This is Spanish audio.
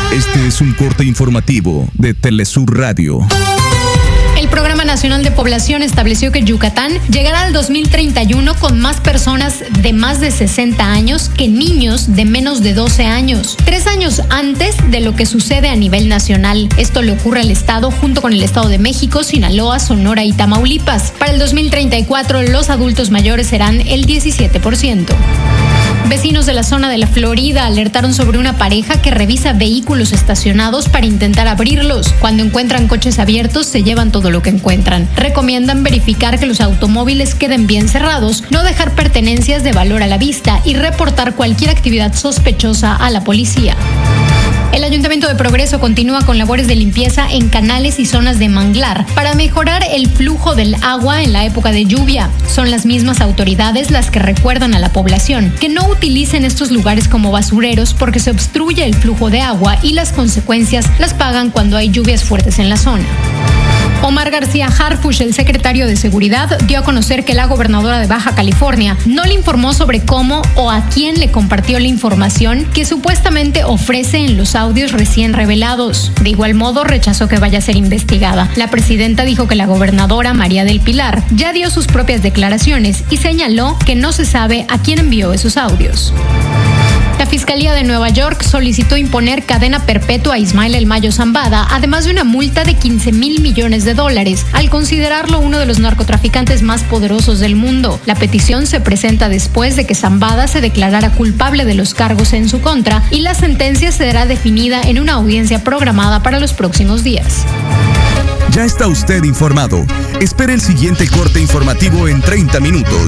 Este es un corte informativo de Telesur Radio. El Programa Nacional de Población estableció que Yucatán llegará al 2031 con más personas de más de 60 años que niños de menos de 12 años, 3 años antes de lo que sucede a nivel nacional. Esto le ocurre al estado junto con el Estado de México, Sinaloa, Sonora y Tamaulipas. Para el 2034, los adultos mayores serán el 17%. Vecinos de la zona de la Florida alertaron sobre una pareja que revisa vehículos estacionados para intentar abrirlos. Cuando encuentran coches abiertos, se llevan todo lo que encuentran. Recomiendan verificar que los automóviles queden bien cerrados, no dejar pertenencias de valor a la vista y reportar cualquier actividad sospechosa a la policía. El Ayuntamiento de Progreso continúa con labores de limpieza en canales y zonas de manglar para mejorar el flujo del agua en la época de lluvia. Son las mismas autoridades las que recuerdan a la población que no utilicen estos lugares como basureros porque se obstruye el flujo de agua y las consecuencias las pagan cuando hay lluvias fuertes en la zona. Omar García Harfuch, el secretario de Seguridad, dio a conocer que la gobernadora de Baja California no le informó sobre cómo o a quién le compartió la información que supuestamente ofrece en los audios recién revelados. De igual modo, rechazó que vaya a ser investigada. La presidenta dijo que la gobernadora María del Pilar ya dio sus propias declaraciones y señaló que no se sabe a quién envió esos audios. La Fiscalía de Nueva York solicitó imponer cadena perpetua a Ismael El Mayo Zambada, además de una multa de $15 mil millones, al considerarlo uno de los narcotraficantes más poderosos del mundo. La petición se presenta después de que Zambada se declarara culpable de los cargos en su contra y la sentencia será definida en una audiencia programada para los próximos días. Ya está usted informado. Espere el siguiente corte informativo en 30 minutos.